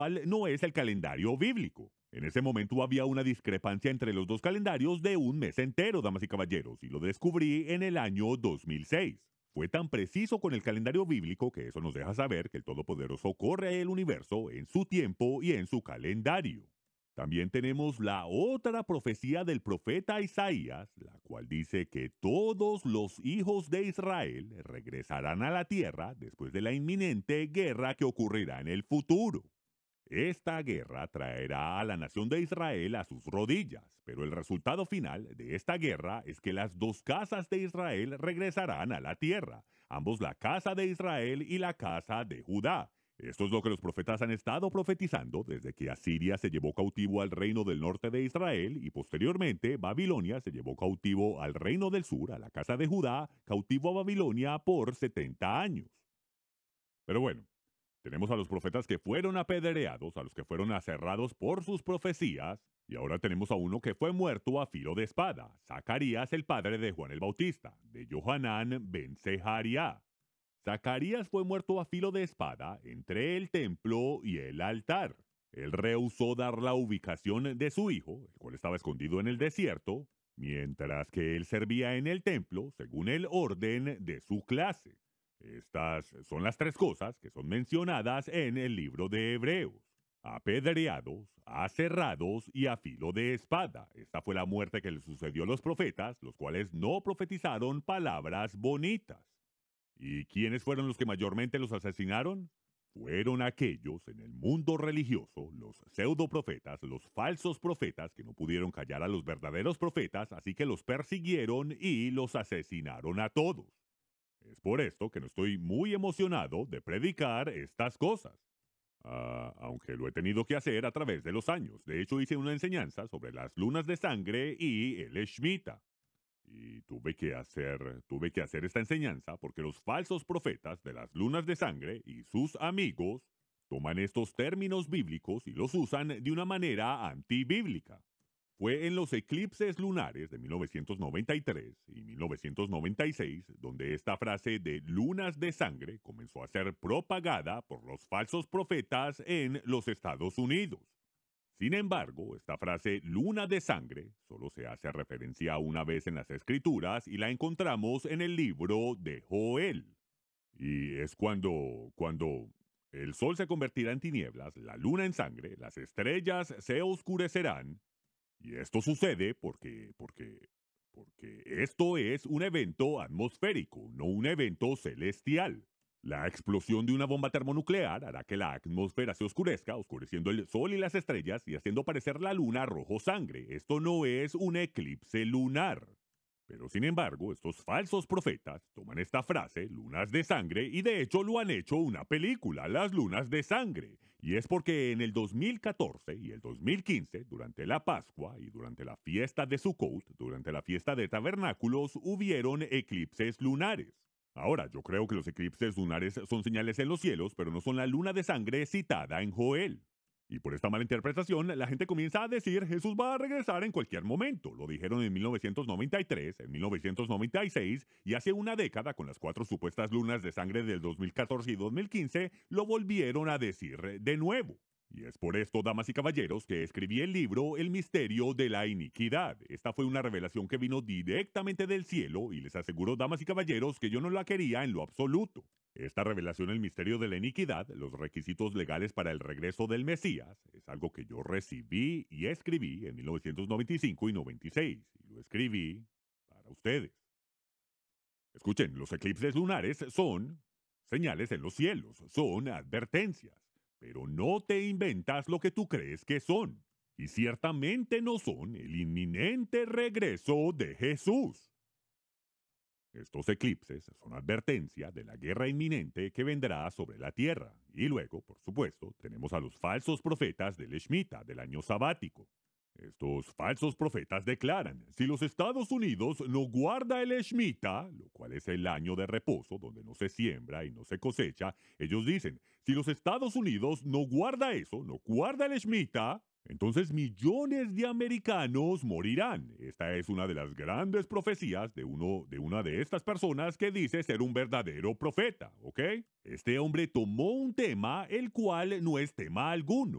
no es el calendario bíblico. En ese momento había una discrepancia entre los dos calendarios de un mes entero, damas y caballeros, y lo descubrí en el año 2006. Fue tan preciso con el calendario bíblico que eso nos deja saber que el Todopoderoso corre el universo en su tiempo y en su calendario. También tenemos la otra profecía del profeta Isaías, la cual dice que todos los hijos de Israel regresarán a la tierra después de la inminente guerra que ocurrirá en el futuro. Esta guerra traerá a la nación de Israel a sus rodillas, pero el resultado final de esta guerra es que las dos casas de Israel regresarán a la tierra, ambos la casa de Israel y la casa de Judá. Esto es lo que los profetas han estado profetizando desde que Asiria se llevó cautivo al reino del norte de Israel y posteriormente Babilonia se llevó cautivo al reino del sur, a la casa de Judá, cautivo a Babilonia por 70 años. Pero bueno, tenemos a los profetas que fueron apedreados, a los que fueron aserrados por sus profecías, y ahora tenemos a uno que fue muerto a filo de espada, Zacarías, el padre de Juan el Bautista, de Johanán ben Zechariah. Zacarías fue muerto a filo de espada entre el templo y el altar. Él rehusó dar la ubicación de su hijo, el cual estaba escondido en el desierto, mientras que él servía en el templo según el orden de su clase. Estas son las tres cosas que son mencionadas en el libro de Hebreos: apedreados, aserrados y a filo de espada. Esta fue la muerte que le sucedió a los profetas, los cuales no profetizaron palabras bonitas. ¿Y quiénes fueron los que mayormente los asesinaron? Fueron aquellos en el mundo religioso, los pseudoprofetas, los falsos profetas que no pudieron callar a los verdaderos profetas, así que los persiguieron y los asesinaron a todos. Es por esto que no estoy muy emocionado de predicar estas cosas. Aunque lo he tenido que hacer a través de los años. De hecho, hice una enseñanza sobre las lunas de sangre y el Shemitah. Y tuve que hacer esta enseñanza porque los falsos profetas de las lunas de sangre y sus amigos toman estos términos bíblicos y los usan de una manera antibíblica. Fue en los eclipses lunares de 1993 y 1996 donde esta frase de lunas de sangre comenzó a ser propagada por los falsos profetas en los Estados Unidos. Sin embargo, esta frase luna de sangre solo se hace referencia una vez en las Escrituras y la encontramos en el libro de Joel. Y es cuando el sol se convertirá en tinieblas, la luna en sangre, las estrellas se oscurecerán. Y esto sucede porque esto es un evento atmosférico, no un evento celestial. La explosión de una bomba termonuclear hará que la atmósfera se oscurezca, oscureciendo el sol y las estrellas y haciendo parecer la luna rojo sangre. Esto no es un eclipse lunar. Pero sin embargo, estos falsos profetas toman esta frase, lunas de sangre, y de hecho lo han hecho una película, Las lunas de sangre. Y es porque en el 2014 y el 2015, durante la Pascua y durante la fiesta de Sukkot, durante la fiesta de tabernáculos, hubieron eclipses lunares. Ahora, yo creo que los eclipses lunares son señales en los cielos, pero no son la luna de sangre citada en Joel. Y por esta mala interpretación, la gente comienza a decir Jesús va a regresar en cualquier momento. Lo dijeron en 1993, en 1996 y hace una década con las 4 supuestas lunas de sangre del 2014 y 2015, lo volvieron a decir de nuevo. Y es por esto, damas y caballeros, que escribí el libro El misterio de la iniquidad. Esta fue una revelación que vino directamente del cielo y les aseguro, damas y caballeros, que yo no la quería en lo absoluto. Esta revelación, el misterio de la iniquidad, los requisitos legales para el regreso del Mesías, es algo que yo recibí y escribí en 1995 y 96. Y lo escribí para ustedes. Escuchen, los eclipses lunares son señales en los cielos, son advertencias. Pero no te inventas lo que tú crees que son. Y ciertamente no son el inminente regreso de Jesús. Estos eclipses son advertencia de la guerra inminente que vendrá sobre la tierra. Y luego, por supuesto, tenemos a los falsos profetas del Shemitah, del año sabático. Estos falsos profetas declaran, si los Estados Unidos no guarda el Shemitah, lo cual es el año de reposo donde no se siembra y no se cosecha, ellos dicen, si los Estados Unidos no guarda eso, no guarda el Shemitah, entonces millones de americanos morirán. Esta es una de las grandes profecías de una de estas personas que dice ser un verdadero profeta, ¿ok? Este hombre tomó un tema el cual no es tema alguno.